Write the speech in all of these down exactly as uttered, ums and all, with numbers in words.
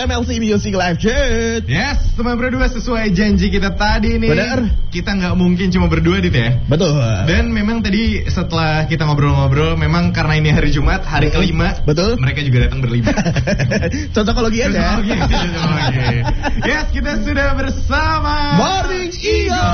M L C Music Live Chat. Yes, teman berdua sesuai janji kita tadi nih. Benar. Kita nggak mungkin cuma berdua dit ya. Betul. Dan memang tadi setelah kita ngobrol-ngobrol, memang karena ini hari Jumat, hari kelima. Betul. Mereka juga datang berlima. Cocokologi aja. Cocokologi, cocokologi. Yes, kita sudah bersama Morning Ego.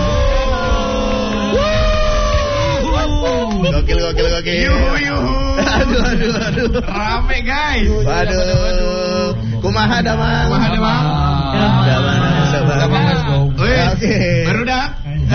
Gokil, gokil, gokil. Yuhu, yuhu. Aduh, aduh, aduh. Rame guys. Waduh. Kumaha damang. Kumaha damang. Damang, damang. Oke. Baru dah.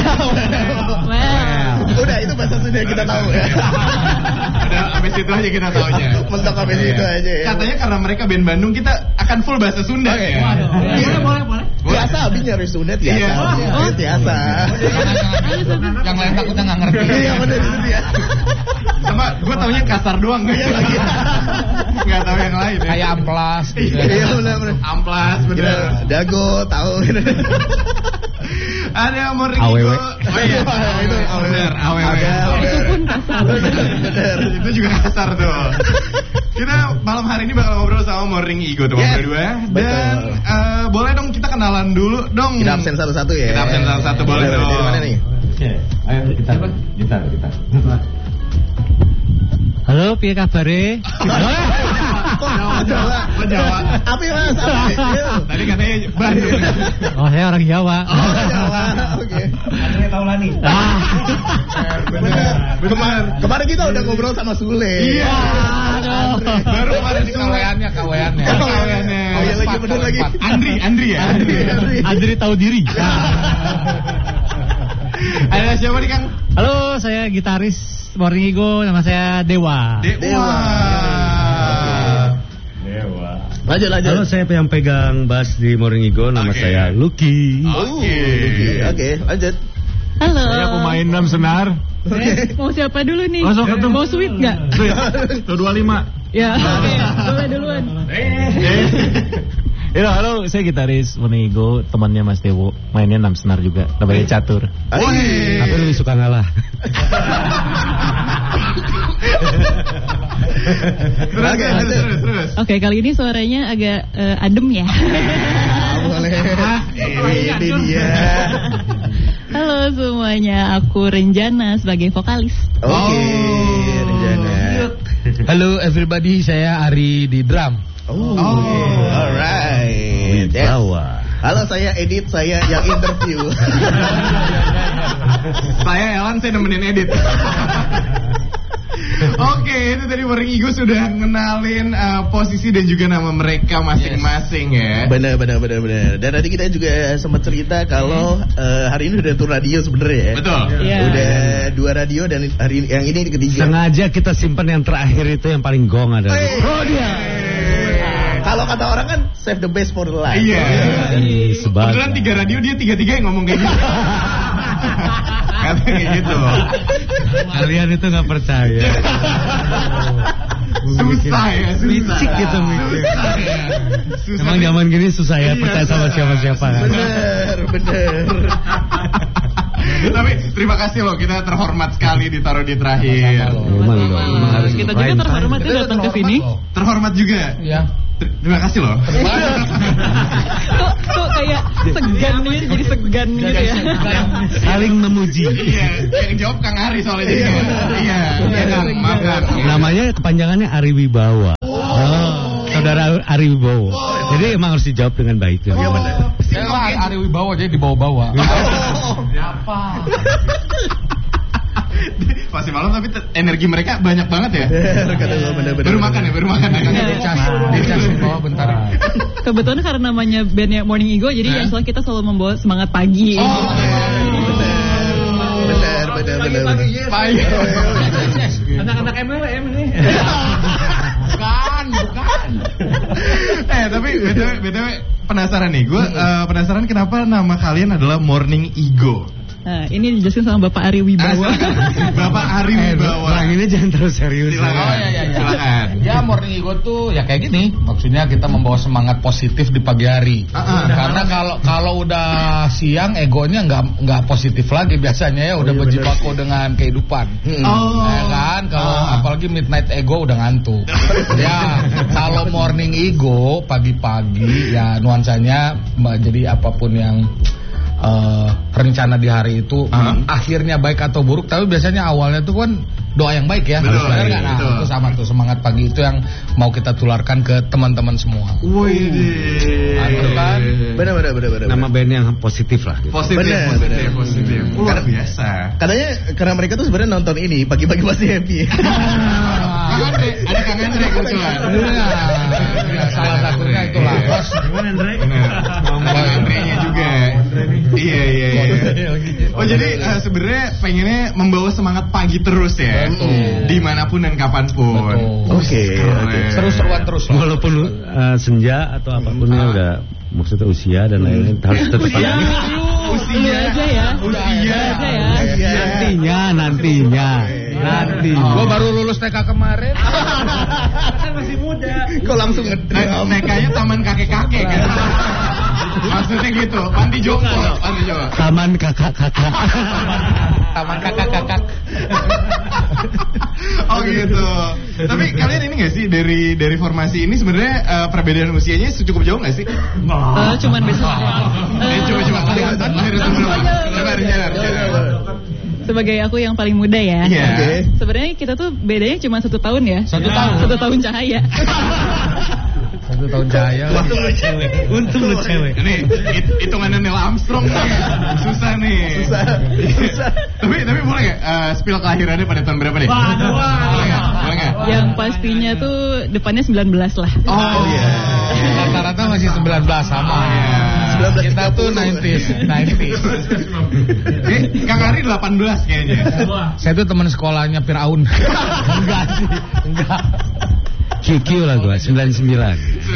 Udah, itu bahasa Sunda kita tahu ya. Udah, sampai situ aja kita taunya. Mentok sampai situ aja ya. Katanya karena mereka band Bandung, kita akan full bahasa Sunda ya. Boleh, boleh, boleh. Biasa abis nyari Sunda biasa. Iya. Biasa. Yang lain takutnya nggak ngerti. Iya benar itu dia. Sama gue taunya kasar doang. Iya lagi. Nggak tahu yang lain ya. Kayak amplas. Iya benar-benar. Amplas bener. Dago tahu. Ada Morning Awewe. Ego. Oh iya. Itu Bener, awewe. Itu pun kasar. Bener. Itu juga kasar tuh. Kita malam hari ini bakal ngobrol sama Morning Ego teman Yes. berdua. Dan uh, boleh dong kita kenalan dulu dong. Kita absen satu-satu ya. Kita absen satu-satu boleh Dari dong. mana nih? Oke, ayo kita kita kita. Halo, piye kabare? Kok Jawa? Jawa. Apa mas? Apa? Tadi katanya Bandung. Oh, saya orang Jawa. Oh Jawa. Oke. Katanya Taulani. Ah. Bener. Kemarin kemarin kita udah ngobrol sama Sule. Iya. Baru kemarin di kaweannya, kaweannya. Kaweannya. Oh iya lagi bener lagi. Andri, Andri ya. Andri, Andri. Andri tahu diri. Ada siapa nih Kang? Halo, saya gitaris Morning Ego, nama saya Dewa. Dewa. Dewa. Lanjut lanjut. Halo, saya yang pegang bass di Morning Ego, nama Oke. saya Lucky. Oke. Oke, lanjut. Halo. Saya pemain enam senar. Eh, mau siapa dulu nih? Oh, so ketemu. Mau sweet nggak? Tuh dua puluh lima. Ya, oke. Boleh duluan. Ya, halo, saya gitaris Morning Ego, temannya Mas Dewo, mainnya enam senar juga, namanya Catur. Wih. Tapi lebih suka ngalah. Terus, Oke, terus, lanjut. terus, terus. Oke, kali ini suaranya agak eh, adem ya. Boleh. Ini dia. Halo semuanya, aku Renjana sebagai vokalis. Oke, Renjana. Halo everybody, saya Ari di drum. Oh, Oh. alright. Yes. Bawa. Halo, saya Edit, saya yang interview. Saya Elan, saya nemenin edit. Oke, itu tadi Morning Ego sudah ngenalin uh, posisi dan juga nama mereka masing-masing ya. Benar, benar, benar, benar. Dan tadi kita juga sempat cerita kalau uh, hari ini udah tur radio sebenarnya ya. Betul. Iya. Udah dua radio dan hari ini, yang ini ketiga. Sengaja kita simpan yang terakhir itu yang paling gong adalah. Hey. Oh dia. Kalau kata orang kan save the best for the last. Iya. Ini sebagai. Kebetulan tiga radio dia tiga-tiga yang ngomong kayak gitu. Katanya kayak gitu. Kalian itu nggak percaya. Susah ya, susah. Licik gitu mikir. Susah ya. Susah. Emang zaman gini susah ya Iya, percaya sama susah. siapa-siapa kan. Bener, bener. Tapi terima kasih loh, kita terhormat sekali ditaruh di terakhir. Memang loh, memang harus Kita juga prime terhormat time. ya datang ke sini. Terhormat juga. Iya. Ter- Terima kasih loh. Kok kok kayak segan gitu, jadi segan gitu ya. Saling memuji. Iya, yang jawab Kang Ari soalnya jadi. Iya, iya Kang, maaf Kang. Namanya kepanjangannya Ari Wibawa. Oh, saudara Ari Wibowo. Jadi emang harus dijawab dengan baik. Iya benar. Saya mah Ari Wibawa, jadi dibawa-bawa. Apa? Masih malam tapi te- energi mereka banyak banget ya. Kata lo bener-bener. Baru makan ya, baru makan ya. Dicas, dicas di bawah bentar. Kebetulan karena namanya bandnya Morning Ego, jadi ya soalnya kita selalu membawa semangat pagi. Oh, Bener, bener, bener, bener. Pagi. Anak-anak M L M nih. Bukan, bukan. Eh tapi B T W, B T W penasaran nih. Gue uh, penasaran kenapa nama kalian adalah Morning Ego. Nah, ini dijelasin sama Bapak Ari Wibawa. Bapak Ari Wibawa. Bang ini jangan terlalu serius. Silakan. Oh iya iya iya. Silakan. Ya Morning Ego tuh ya kayak gini. Maksudnya kita membawa semangat positif di pagi hari. Uh-uh. Karena kalau kalau udah siang egonya nggak nggak positif lagi biasanya ya udah Oh, iya, berjibaku dengan kehidupan. Oh. Ya kan kalau Ah. apalagi midnight ego udah ngantuk. Ya kalau Morning Ego pagi-pagi ya nuansanya mbak, jadi apapun yang Uh, rencana di hari itu Uh-huh. akhirnya baik atau buruk, tapi biasanya awalnya tuh kan doa yang baik ya. Betul, Benar nggak? Nah, betul. itu sama tuh semangat pagi itu yang mau kita tularkan ke teman-teman semua. Wih, Itu kan. Benar benar benar benar. Nama band yang positif lah gitu. Positif, Bener, positif, bener. positif. Luar Karena- biasa. Katanya karena mereka tuh sebenarnya nonton ini pagi-pagi pasti happy. Kang Andre, ada Kang Andre kebetulan. Ya, salah satunya itulah. Bos. Gimana Andre? Benar. Kang Andre-nya juga. Iya, iya, iya. Oh, jadi uh, sebenarnya pengennya membawa semangat pagi terus ya. Betul. Dimanapun dan kapanpun. Betul. Oke, oke. Seru-seruan terus lah. Walaupun uh, senja atau apapun ya udah maksudnya usia dan lain-lain harus tetap Usia. ada. Usia. Lu aja ya. Usia. Lu aja ya. Iya. Nantinya, nantinya, nanti. Gua baru lulus T K kemarin. Kan masih muda. Kok langsung Nah, ngedram? T K-nya taman kakek-kakek kan. Maksudnya gitu, panti jompo, panti jompo. Taman kakak-kakak. Taman kakak-kakak. Oh gitu. Tapi kalian ini nggak sih dari dari formasi ini sebenarnya uh, perbedaan usianya cukup jauh nggak sih? Eh, cuman besok. Eh, coba coba kalian lahir tahun berapa? Coba Rizal, Rizal. Sebagai aku yang paling muda ya. Iya. Oke. Sebenarnya kita tuh bedanya cuma satu tahun ya. Satu tahun. Satu tahun cahaya. Satu tahun jaya. Untung lu cewek. Untung lu cewek. Ini hit- hitungannya Neil Armstrong nih. Susah nih. Susah. Susah. Tapi tapi boleh nggak uh, spill kelahirannya pada tahun berapa deh? Waduh, waduh. Boleh nggak? Boleh nggak? Yang pastinya tuh depannya sembilan belas lah. Oh iya. Rata-rata masih sembilan belas sama. Oh, iya. sembilan belas Kita tuh tiga puluh. sembilan puluh. Eh, Kang Ari delapan belas kayaknya. Saya tuh teman sekolahnya Firaun. Enggak sih, enggak. Q Q lah gua, sembilan puluh sembilan.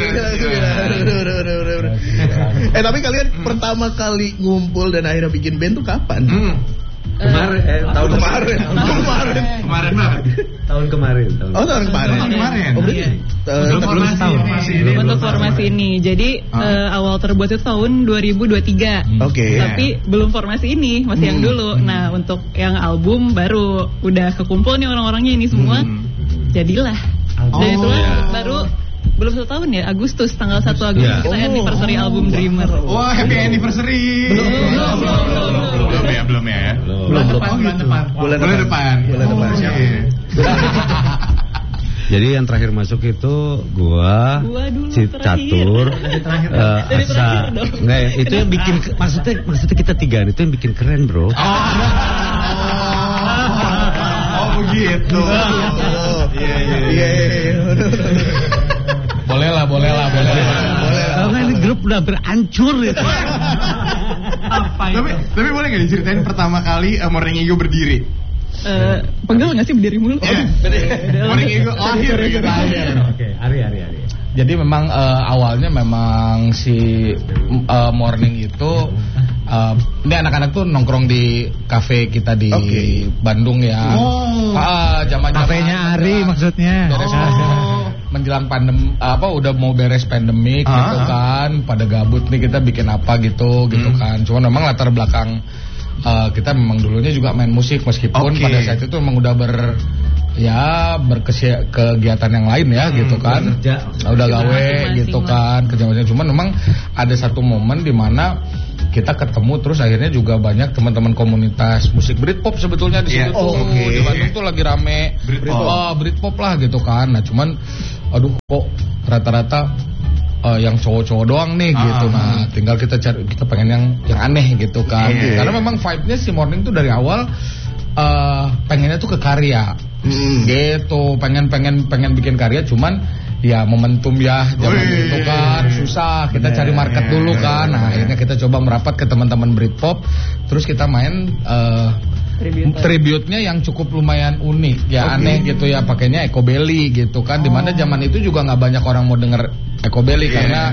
Eh tapi kalian pertama kali ngumpul dan akhirnya bikin band tuh kapan? Hmm. Kemarin, eh, tahun Kemarin. Kemarin. Kemarin banget. Tahun kemarin. Tahun Oh tahun kemarin. Tahun kemarin. Oh berarti Iya. eh, Belum belum setahun. Untuk formasi ini. Jadi Ah. eh, awal terbuat itu tahun dua ribu dua puluh tiga. Oke. Tapi belum formasi ini, masih yang Hmm. dulu. Nah, untuk yang album baru udah kekumpul nih orang-orangnya ini semua. Hmm. Jadilah. Oh. Dan itulah baru belum satu tahun ya, Agustus, tanggal satu Agustus Ya. kita Oh. anniversary album Dreamer. Wah, happy anniversary. Belum, belum, belum, belum, belum ya, belum ya. Belum, belum. Oh, gitu. Bulan Bulan depan. depan. Bulan depan. Oh, iya. Jadi yang terakhir masuk itu gua, Gua dulu si terakhir. Catur, Dari terakhir. eh, Dari Asa. terakhir dong. Enggak ya, itu yang bikin maksudnya maksudnya kita tiga itu yang bikin keren, Bro. Oh, begitu. Oh, Iya, iya, iya, iya. iya. Boleh lah, boleh lah, boleh lah. Boleh. Kalau nggak ini grup udah berancur gitu. Apa itu? Tapi tapi boleh nggak diceritain pertama kali uh, Morning Ego berdiri? Eh, pegel nggak sih berdiri mulu? Iya. Morning Ego lahir gitu. Oke, Ari Ari Ari. Jadi memang eh, awalnya memang si eh, Morning itu eh, ini anak-anak tuh nongkrong di kafe kita di Oke. Bandung ya. Oh. Ah, zaman-zaman Kafenya Ari maksudnya. beres Oh. menjelang pandem apa udah mau beres pandemik Ah. gitu kan, pada gabut nih kita bikin apa gitu gitu Hmm. kan. Cuman memang latar belakang eh, kita memang dulunya juga main musik meskipun Oke. pada saat itu memang udah ber ya berkegiatan yang lain ya Hmm, gitu kan. kerja. Udah gawe Masing-masing gitu lah. kan kerja-kerja. Cuman memang ada satu momen di mana kita ketemu terus akhirnya juga banyak teman-teman komunitas musik Britpop sebetulnya di Iya. situ tuh. Oh, oke. Di Bandung tuh lagi rame Britpop. Oh, Britpop lah gitu kan. Nah, cuman aduh kok rata-rata eh, yang cowok-cowok doang nih Ah. gitu. Nah, tinggal kita cari kita pengen yang yang aneh gitu kan. Iya. Karena memang vibe-nya si Morning tuh dari awal eh pengennya tuh ke karya. Hmm. Gitu, pengen pengen pengen bikin karya cuman ya momentum ya zaman Wih. itu kan susah, kita cari market dulu kan. Nah, akhirnya kita coba merapat ke teman-teman Britpop, terus kita main eh, Tribute. tribute-nya yang cukup lumayan unik, ya aneh gitu ya, pakainya Ecobelly gitu kan. Dimana zaman itu juga nggak banyak orang mau denger Ecobelly Iya. karena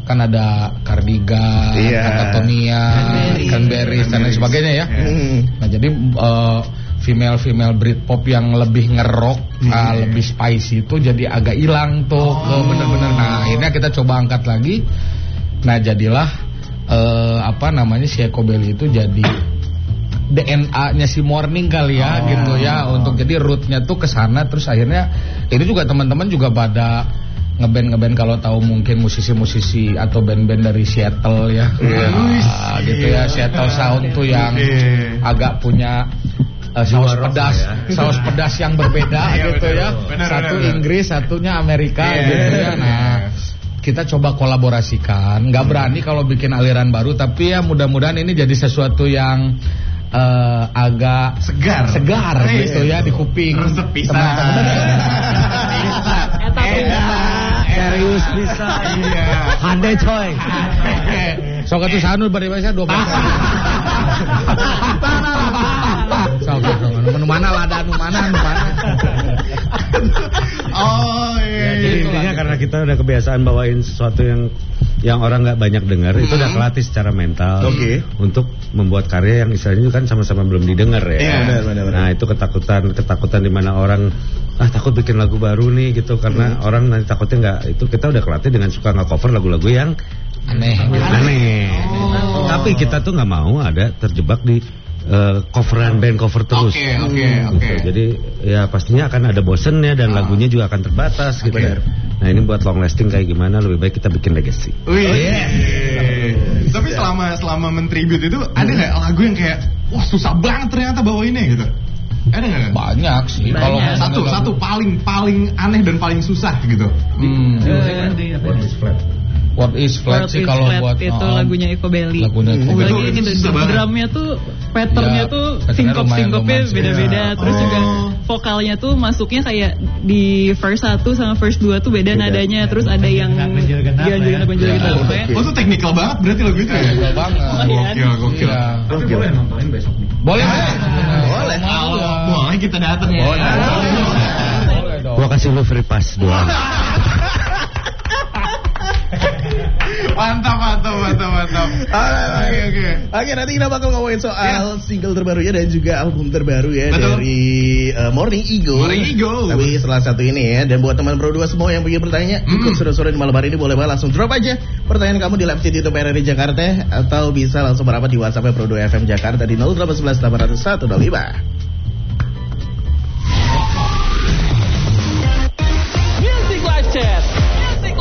kan ada Cardigan, Iya. Catatonia, Cranberries dan lain sebagainya ya. Hmm. Nah jadi uh, female-female Britpop yang lebih ngerok, Hmm. uh, lebih spicy itu jadi agak hilang tuh, oh. bener-bener. Nah akhirnya kita coba angkat lagi. Nah jadilah uh, apa namanya si Eco Belly itu jadi D N A-nya si Morning kali ya, oh. gitu ya. Untuk jadi rootnya tuh ke sana. Terus akhirnya itu juga teman-teman juga pada ngeband ngeband kalau tahu mungkin musisi-musisi atau band-band dari Seattle ya, yeah. nah, gitu ya. Seattle Sound tuh yang yeah. agak punya uh, saus pedas, ya. saus pedas yang berbeda gitu ya. Bener, Satu bener, Inggris, satunya Amerika yeah. gitu ya. Nah kita coba kolaborasikan. Nggak berani kalau bikin aliran baru, tapi ya mudah-mudahan ini jadi sesuatu yang Uh, agak segar, segar hey, gitu ya di kuping. Resep pisah. Eta Serius bisa. Iya. Hande coy. Sok atuh sanu bari bae dua belas. Sok nu mana lada nu mana nu mana. Oh iya. Ya, jadi intinya karena kita udah kebiasaan bawain sesuatu yang yang orang nggak banyak dengar, hmm. itu udah kelatih secara mental okay. untuk membuat karya yang istilahnya kan sama-sama belum didengar ya. Yeah. Benar, benar, benar. Nah itu ketakutan ketakutan di mana orang ah takut bikin lagu baru nih gitu karena hmm. orang nanti takutnya nggak, itu kita udah kelatih dengan suka nge-cover lagu-lagu yang aneh, aneh. Oh. Tapi kita tuh nggak mau ada terjebak di Uh, coveran band cover terus. Oke, okay, oke, okay, gitu. oke. Okay. Jadi ya pastinya akan ada bosennya dan ah. lagunya juga akan terbatas gitu. Okay. Nah ini buat long lasting kayak gimana lebih baik kita bikin legacy. Wih. Oh, yeah. Yeah. Tapi selama selama mentribute itu hmm. ada nggak lagu yang kayak wah susah banget ternyata bawainnya gitu? Ada nggak? Banyak sih. Kalau satu satu paling paling aneh dan paling susah gitu. Hmm. What is flat? What is flat sih kalau buat itu uh, lagunya Eco Belly. Lagunya Eco Lagi Belly. ini drumnya tuh patternnya ya, tuh patternnya sinkop-sinkopnya lumayan, beda-beda. ya. Terus Oh. juga vokalnya tuh masuknya kayak di verse satu sama verse dua tuh beda, beda. nadanya. Terus ada yang ganjil-genap ganjil gitu. Oh itu teknikal banget berarti lagu itu ya? Teknikal banget. Gokil, gokil. Ya. Tapi boleh nontonin besok nih. Boleh. Boleh. Boleh kita datang ya. Boleh. Boleh dong. Gua kasih lu free pass doang. Mantap, mantap, mantap, mantap. Oke, oke. Oke, nanti kita bakal ngomongin soal yeah. single terbarunya dan juga album terbaru ya. Betul. Dari uh, Morning Ego. Morning Ego. Tapi setelah satu ini ya. Dan buat teman Pro dua semua yang punya pertanyaan, mm. ikut sore-sore di malam hari ini boleh banget langsung drop aja pertanyaan kamu di live chat YouTube R R I Jakarta, atau bisa langsung merapat di WhatsApp Pro dua F M Jakarta di nol delapan satu satu delapan nol satu nol lima.